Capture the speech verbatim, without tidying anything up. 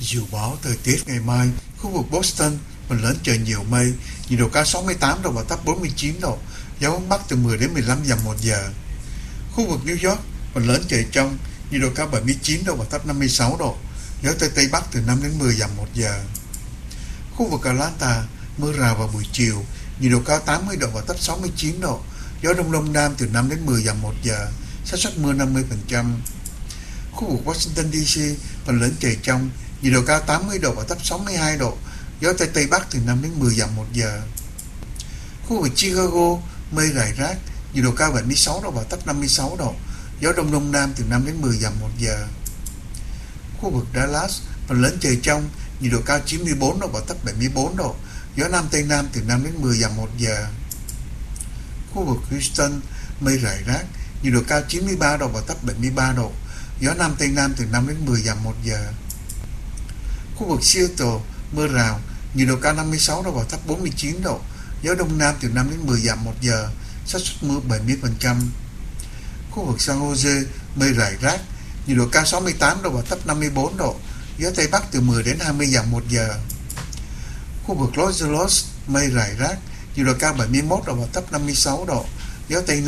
Dự báo thời tiết ngày mai, khu vực Boston phần lớn trời nhiều mây, nhiệt độ cao sáu mươi tám độ và thấp bốn mươi chín độ, gió hướng Bắc từ mười đến mười lăm dặm một giờ. Khu vực New York phần lớn trời trong, nhiệt độ cao bảy mươi chín độ và thấp năm mươi sáu độ, gió Tây Tây Bắc từ năm đến mười dặm một giờ. Khu vực Atlanta mưa rào vào buổi chiều, nhiệt độ cao tám mươi độ và thấp sáu mươi chín độ, gió Đông Đông Nam từ năm đến mười dặm một giờ, xác suất mưa năm mươi phần trăm. Khu vực Washington đê xê phần lớn trời trong, nhiệt độ cao tám mươi độ và thấp sáu mươi hai độ, gió Tây Tây Bắc từ năm đến mười dặm một giờ. Khu vực Chicago mây rải rác, nhiệt độ cao bảy mươi sáu độ và thấp năm mươi sáu độ, gió Đông Đông Nam từ năm đến mười dặm một giờ. Khu vực Dallas phần lớn trời trong, nhiệt độ cao chín mươi bốn độ và thấp bảy mươi bốn độ, gió Nam Tây Nam từ năm đến mười dặm một giờ. Khu vực Houston mây rải rác, nhiệt độ cao chín mươi ba độ và thấp bảy mươi ba độ, gió Nam Tây Nam từ năm đến mười dặm một giờ. Khu vực Seattle mưa rào, nhiệt độ cao năm mươi sáu độ và thấp bốn mươi chín độ, gió Đông Nam từ năm đến mười dặm một giờ, xác suất mưa bảy mươi phần trăm. Khu vực San Jose mây rải rác, nhiệt độ cao sáu mươi tám độ và thấp năm mươi bốn độ, gió Tây Bắc từ mười đến hai mươi dặm một giờ. Khu vực Los Angeles mây rải rác, nhiệt độ cao bảy mươi mốt độ và thấp năm mươi sáu độ, gió Tây Nam